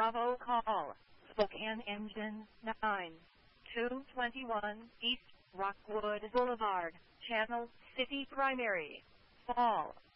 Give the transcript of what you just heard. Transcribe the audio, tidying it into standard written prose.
Bravo call. Spokane engine 9221 East Rockwood Boulevard, Channel City Primary. Fall.